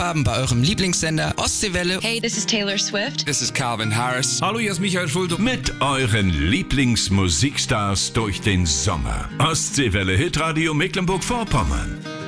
haben bei eurem Lieblingssender Ostseewelle. Hey, this is Taylor Swift. This is Calvin Harris. Hallo, hier ist Michael Schulte. Mit euren Lieblingsmusikstars durch den Sommer. Ostseewelle Hitradio Mecklenburg-Vorpommern.